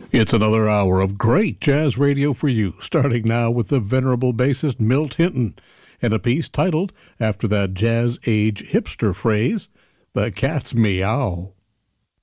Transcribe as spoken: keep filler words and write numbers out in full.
It's another hour of great jazz radio for you, starting now with the venerable bassist Milt Hinton and a piece titled, after that jazz age hipster phrase, The Cat's Meow.